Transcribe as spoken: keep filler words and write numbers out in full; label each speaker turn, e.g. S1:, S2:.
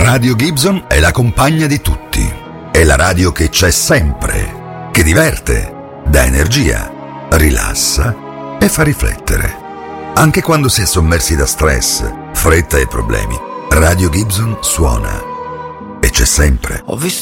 S1: Radio Gibson è la compagna di tutti. È la radio che c'è sempre, che diverte, dà energia, rilassa e fa riflettere. Anche quando si è sommersi da stress, fretta e problemi, Radio Gibson suona e c'è sempre.
S2: Ho visto